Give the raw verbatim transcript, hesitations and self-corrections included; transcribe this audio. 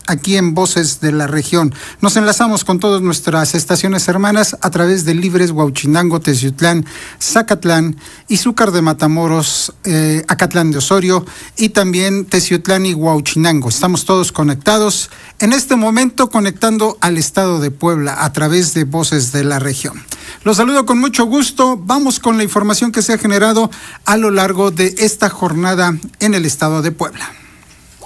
aquí en Voces de la Región. Nos enlazamos con todas nuestras estaciones hermanas a través de Libres, Huauchinango, Teciutlán, Zacatlán, Izúcar de Matamoros, eh, Acatlán de Osorio y también Teciutlán y Huauchinango. Estamos todos conectados en este momento, conectando al estado de Puebla a través de Voces de la Región. Los saludo con mucho gusto. Vamos con la información que se ha generado a lo largo de esta jornada en el estado de Puebla.